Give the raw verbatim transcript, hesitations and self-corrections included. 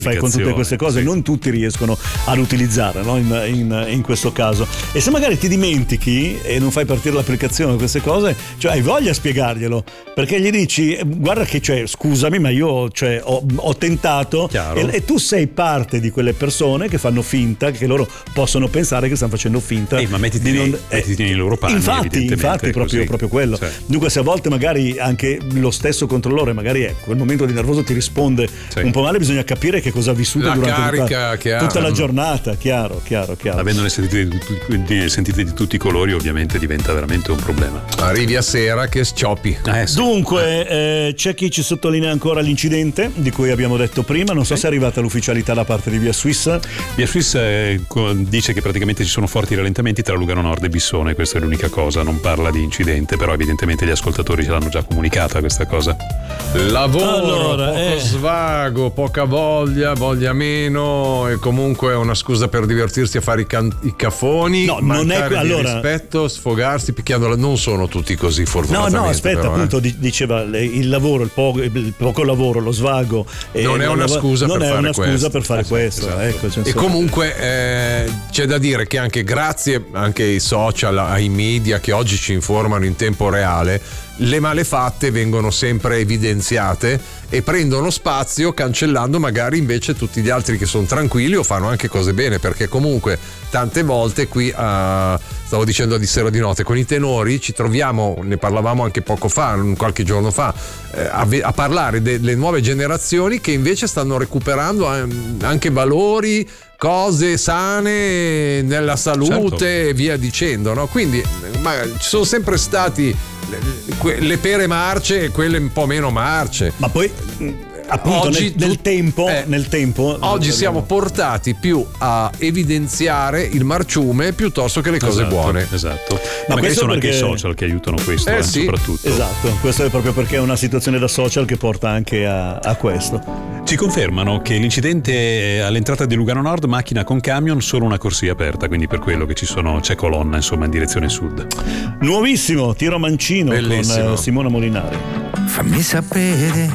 fai con tutte queste cose, sì. Non tutti riescono ad utilizzare, no? in, in, in questo caso. E se magari ti dimentichi e non fai partire l'applicazione, queste cose, cioè hai voglia a spiegarglielo, perché gli dici guarda che cioè, scusami ma io cioè, ho, ho tentato e, e tu sei parte di quelle persone che fanno finta, che loro possono pensare che stanno facendo finta. Ehi, ma mettiti, di non, nei, eh, mettiti nei loro panni. Infatti, infatti proprio, proprio quello. Cioè. Dunque se a volte magari anche lo stesso controllore magari è quel momento di nervoso ti risponde sì. un po' male, bisogna capire che cosa ha vissuto la durante tutta, che tutta la giornata, chiaro, chiaro, chiaro. Avendone sentite di, tutti, sentite di tutti i colori, ovviamente diventa veramente un problema. Arrivi a sera che scioppi. Eh, sì. Dunque, eh, c'è chi ci sottolinea ancora l'incidente di cui abbiamo detto prima. Non so se è arrivata l'ufficialità da parte di Via Swiss. Via Swiss eh, dice che praticamente ci sono forti rallentamenti tra Lugano Nord e Bissone, questa è l'unica cosa, non parla di incidente, però evidentemente gli ascoltatori ce l'hanno già comunicata questa cosa. Lavoro, allora, poco eh. svago, poca voglia, voglia meno, e comunque è una scusa per divertirsi a fare i, can- i caffoni, no, non è di allora rispetto, sfogarsi picchiandola. Non sono tutti così, fortunatamente. No, no, aspetta, però, appunto eh. diceva il lavoro, il poco, il poco lavoro, lo svago non è una scusa non per è fare una questo. scusa per fare eh, questo esatto. Ecco, cioè, e comunque eh, c'è da dire che anche grazie anche ai social, ai media che oggi ci informano in tempo reale, le malefatte vengono sempre evidenziate e prendono spazio, cancellando magari invece tutti gli altri che sono tranquilli o fanno anche cose bene, perché comunque tante volte qui a, stavo dicendo di sera o di notte, con i tenori ci troviamo, ne parlavamo anche poco fa, qualche giorno fa, eh, a, a parlare delle nuove generazioni che invece stanno recuperando anche valori, cose sane nella salute, certo. E via dicendo, no? Quindi ma ci sono sempre stati le, le pere marce e quelle un po' meno marce. Ma poi appunto oggi, nel, nel tempo, eh, nel tempo oggi siamo portati più a evidenziare il marciume piuttosto che le cose esatto, buone. Esatto. Ma magari sono perché... anche i social che aiutano questo, eh, eh, sì. soprattutto. Esatto, questo è proprio perché è una situazione da social che porta anche a, a questo. Ci confermano che l'incidente all'entrata di Lugano Nord, macchina con camion, solo una corsia aperta, quindi per quello che ci sono, c'è colonna insomma in direzione sud. Nuovissimo Tiro Mancino. Bellissimo. Con Simona Molinari. Fammi sapere